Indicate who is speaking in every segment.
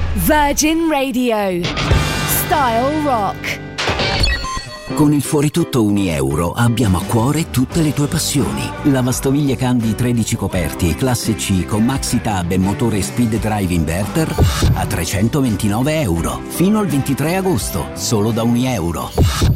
Speaker 1: Virgin Radio. Style Rock.
Speaker 2: Con il fuori tutto €1 abbiamo a cuore tutte le tue passioni. Lavastoviglie Candy 13 coperti classe C con Maxi Tab e motore Speed Drive Inverter a €329 fino al 23 agosto, solo da €1.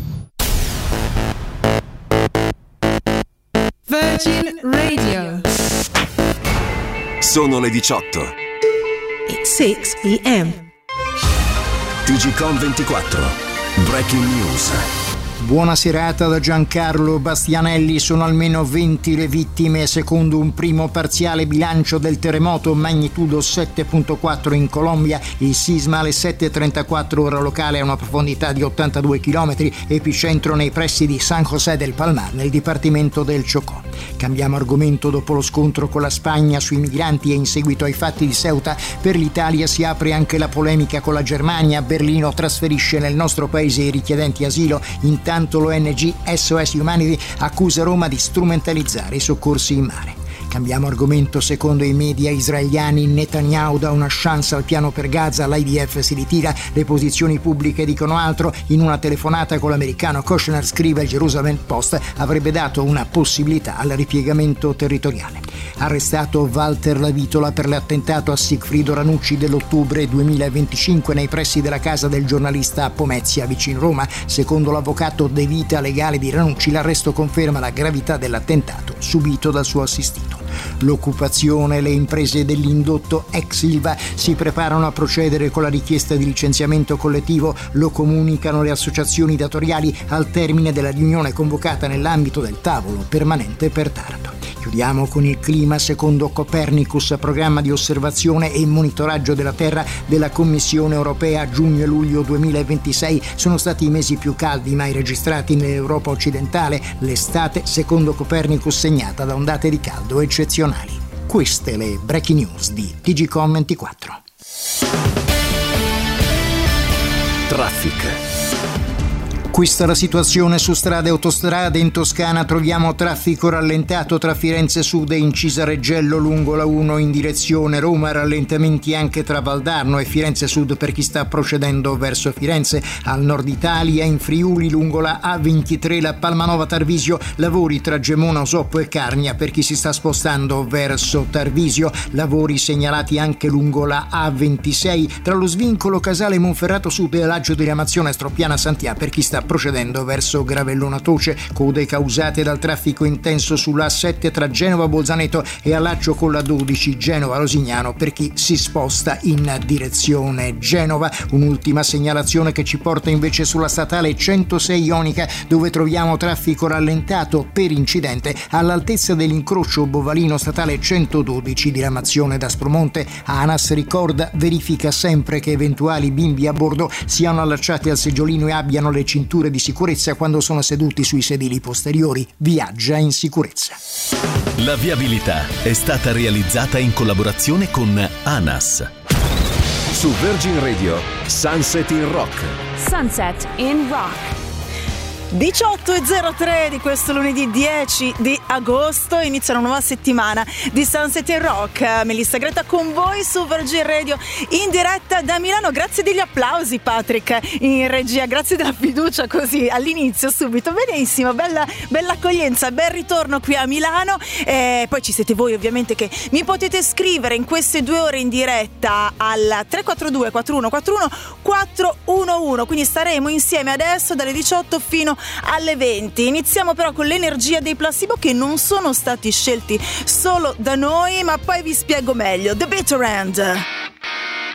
Speaker 3: Virgin Radio.
Speaker 4: Sono le 18.
Speaker 3: It's 6 p.m.
Speaker 4: TGcom 24. Breaking News.
Speaker 5: Buona serata da Giancarlo Bastianelli. Sono almeno 20 le vittime secondo un primo parziale bilancio del terremoto magnitudo 7.4 in Colombia. Il sisma alle 7:34 ora locale a una profondità di 82 km, epicentro nei pressi di San José del Palmar, nel dipartimento del Chocó. Cambiamo argomento. Dopo lo scontro con la Spagna sui migranti e in seguito ai fatti di Ceuta, per l'Italia si apre anche la polemica con la Germania. Berlino trasferisce nel nostro paese i richiedenti asilo. Intanto l'ONG SOS Humanity accusa Roma di strumentalizzare i soccorsi in mare. Cambiamo argomento. Secondo i media israeliani, Netanyahu dà una chance al piano per Gaza, l'IDF si ritira, le posizioni pubbliche dicono altro. In una telefonata con l'americano Kushner, scrive il Jerusalem Post, avrebbe dato una possibilità al ripiegamento territoriale. Arrestato Walter Lavitola per l'attentato a Sigfrido Ranucci dell'ottobre 2025 nei pressi della casa del giornalista a Pomezia, vicino Roma. Secondo l'avvocato De Vita, legale di Ranucci, l'arresto conferma la gravità dell'attentato subito dal suo assistito. L'occupazione. Le imprese dell'indotto ex Ilva si preparano a procedere con la richiesta di licenziamento collettivo, lo comunicano le associazioni datoriali al termine della riunione convocata nell'ambito del tavolo permanente per Taranto. Chiudiamo con il clima. Secondo Copernicus, programma di osservazione e monitoraggio della Terra della Commissione Europea, giugno e luglio 2026 sono stati i mesi più caldi mai registrati nell'Europa occidentale. L'estate, secondo Copernicus, segnata da ondate di caldo eccezionali. Queste le breaking news di TGcom 24.
Speaker 4: Traffic.
Speaker 5: Questa è la situazione su strade e autostrade. In Toscana troviamo traffico rallentato tra Firenze Sud e Incisa Reggello lungo la 1 in direzione Roma, rallentamenti anche tra Valdarno e Firenze Sud per chi sta procedendo verso Firenze. Al nord Italia, in Friuli, lungo la A23, la Palmanova Tarvisio, lavori tra Gemona, Osoppo e Carnia per chi si sta spostando verso Tarvisio, lavori segnalati anche lungo la A26 tra lo svincolo Casale Monferrato Sud e Laggio di Ramazione Stropiana Santià per chi sta procedendo verso Gravellona Toce, code causate dal traffico intenso sulla A7 tra Genova Bolzaneto e allaccio con la 12 Genova Rosignano per chi si sposta in direzione Genova. Un'ultima segnalazione che ci porta invece sulla statale 106 Ionica, dove troviamo traffico rallentato per incidente all'altezza dell'incrocio Bovalino statale 112 diramazione da Aspromonte. ANAS ricorda: verifica sempre che eventuali bimbi a bordo siano allacciati al seggiolino e abbiano le cinture di sicurezza quando sono seduti sui sedili posteriori. Viaggia in sicurezza.
Speaker 4: La viabilità è stata realizzata in collaborazione con ANAS. Su Virgin Radio, Sunset in Rock.
Speaker 1: Sunset in Rock.
Speaker 3: 18:03 di questo lunedì 10 di agosto inizia una nuova settimana di Sunset in Rock. Melissa Greta con voi su Virgin Radio in diretta da Milano. Grazie degli applausi, Patrick, in regia, grazie della fiducia così all'inizio subito. Benissimo, bella accoglienza, bel ritorno qui a Milano. E poi ci siete voi ovviamente che mi potete scrivere in queste 2 ore in diretta al 342 4141 411, quindi staremo insieme adesso dalle 18 fino alle 20. Iniziamo però con l'energia dei Placebo, che non sono stati scelti solo da noi, ma poi vi spiego meglio. The Bitter End.